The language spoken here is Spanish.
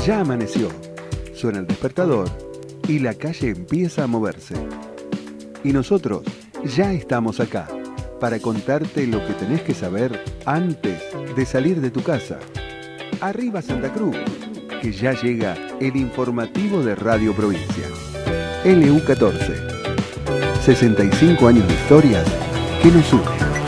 Ya amaneció, suena el despertador y la calle empieza a moverse. Y nosotros ya estamos acá para contarte lo que tenés que saber antes de salir de tu casa. Arriba Santa Cruz, que ya llega el informativo de Radio Provincia. LU14. 65 años de historias que nos unen.